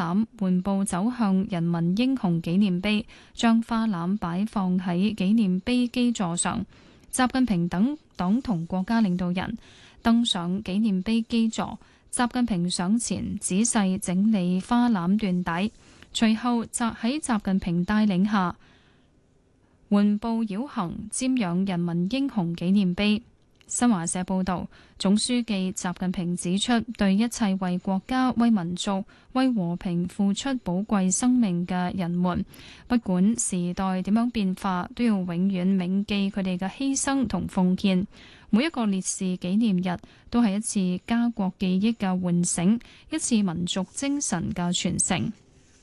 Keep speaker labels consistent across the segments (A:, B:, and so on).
A: 籃緩步走向人民英雄紀念碑，將花籃擺放喺紀念碑基座上。習近平等黨同國家領導人登上紀念碑基座，習近平上前仔細整理花籃緞帶，隨後喺習近平帶領下緩步繞行，瞻仰人民英雄紀念碑。新華社報道，總書記習近平指出，對一切為國家、為民族、為和平付出寶貴生命嘅人們，不管時代點樣變化，都要永遠銘記佢哋嘅犧牲同奉獻。每一個烈士紀念日都係一次家國記憶嘅喚醒，一次民族精神嘅傳承。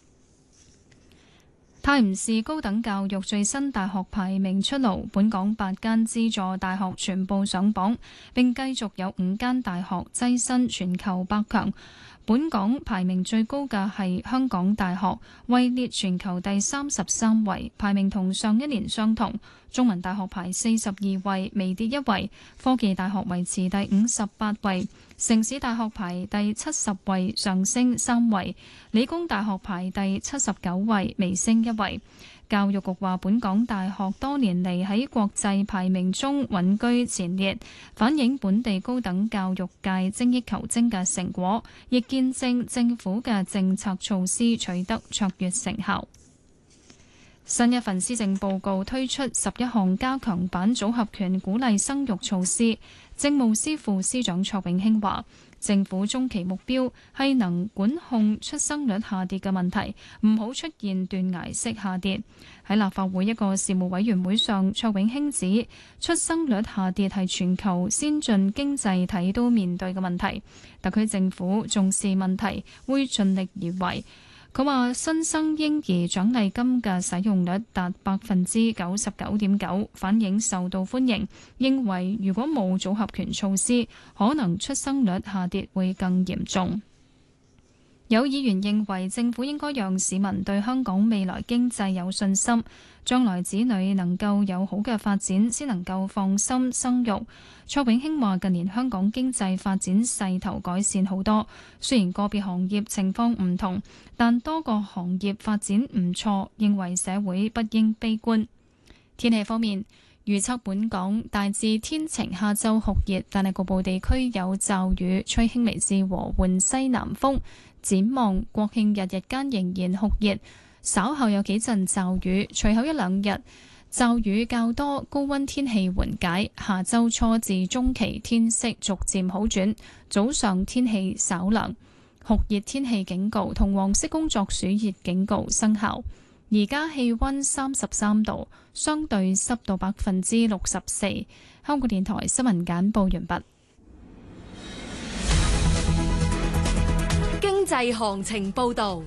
A: 泰晤士高等教育最新大學排名出爐，本港8間資助大學全部上榜，並繼續有5間大學躋身全球百強。本港排名最高嘅係香港大學，位列全球第33位，排名同上一年相同。中文大學排42位，微跌1位；科技大學維持第58位，城市大學排第70位，上升3位；理工大學排第79位，微升1位。教育局話，本港大學多年嚟喺國際排名中穩居前列，反映本地高等教育界精益求精嘅成果，亦見證政府嘅政策措施取得卓越成效。新一份施政報告推出11項加強版組合拳鼓勵生育措施。政務司副司長卓永興話，政府中期目標係能管控出生率下跌嘅問題，唔好出現斷崖式下跌。喺立法會一個事務委員會上，卓永興指出生率下跌係全球先進經濟體都面對嘅問題，特區政府重視問題，會盡力而為。佢話新生嬰兒獎勵金嘅使用率達99.9%，反映受到歡迎。認為如果冇組合拳措施，可能出生率下跌會更嚴重。有議員認為政府應該讓市民對香港未來經濟有信心，將來子女能夠有好嘅發展，先能夠放心生育。卓永興話：近年香港經濟發展勢頭改善好多，雖然個別行業情況唔同，但多個行業發展唔錯，認為社會不應悲觀。天氣方面，預測本港大致天晴，下晝酷熱，但係局部地區有驟雨，吹輕微至和緩西南風。展望國慶日日間仍然酷熱，稍後有幾陣驟雨，隨後一兩日驟雨較多，高溫天氣緩解。下周初至中期天色逐漸好轉，早上天氣稍涼，酷熱天氣警告同黃色工作暑熱警告生效。而家氣溫33度，相對濕度64%。香港電台新聞簡報完畢。
B: 經濟行情報道。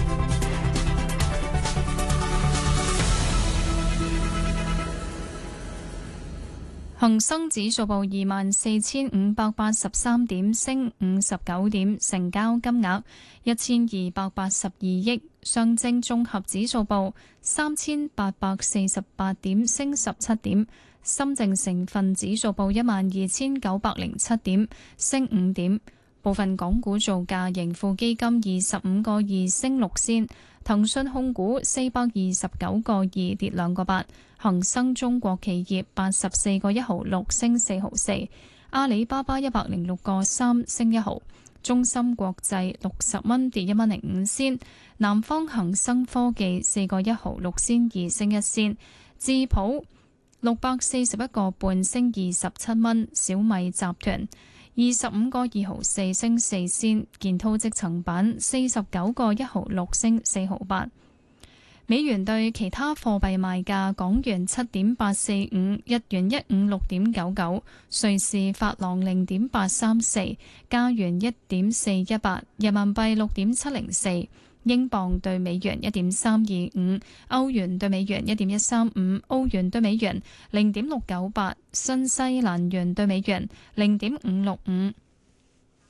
A: 恒生指數報24,583點，升59點，成交金額1282億。上證綜合指數報3,848點，升17點。深證成分指數報12,907點，升5點。部分港股造價，盈富基金25個2升6仙，騰訊控股429個2跌2個8，恒生中國企業84個1毫6升4毫4，阿里巴巴106個3升1毫，中芯國際60蚊跌1蚊05仙，南方恒生科技4個1毫6仙2升1仙，智普641個半升27蚊，小米集團25個2毫4升4仙，建滔積層板49個1毫6升4毫8。美元對其他貨幣賣價：港元7.845，日元156.99，瑞士法郎0.834，加元1.418，人民幣6.704。英鎊對美元1.325，歐元對美元1.135，澳元對美元0.698，新西蘭元對美元0.565。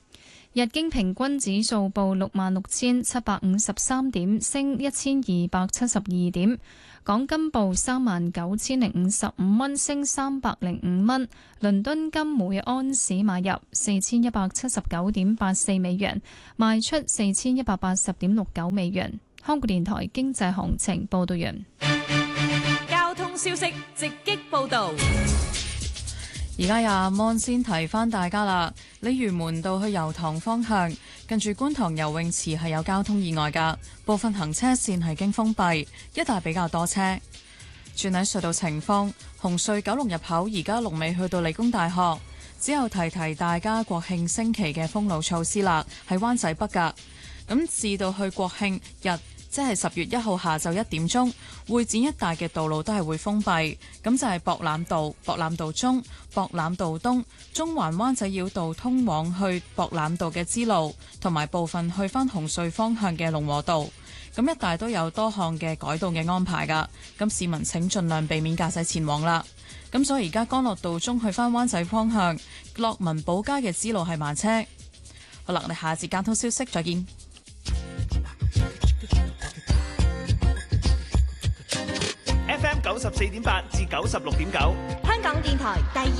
A: 日經平均指數報66,753點，升1272點。港金報39,055蚊，升305蚊。倫敦金每安士買入4179.84美元，賣出4180.69美元。香港電台經濟行情報道完。
B: 交通消息直擊報道。
C: 而家有阿芒先提翻大家啦，鯉魚門道去油塘方向，近住觀塘游泳池係有交通意外㗎，部分行車線係經封閉，一帶比較多車。轉喺隧道情況，紅隧九龍入口而家龍尾去到理工大學，之後提提大家國慶星期嘅封路措施啦，喺灣仔北㗎。咁至到去國慶日，即係10月1號下晝1點鐘，會展一帶嘅道路都係會封閉。咁就係博覽道、博覽道中、博覽道東、中環灣仔繞道通往去博覽道嘅支路，同埋部分去返紅隧方向嘅龍和道。咁一帶都有多項嘅改道嘅安排㗎。咁市民請盡量避免駕駛前往啦。咁所以而家干諾道中去返灣仔方向，樂民寶街嘅支路係慢車。好啦，我哋下節交通消息再見。
D: FM 94.8至96.9，
E: 香港電台第二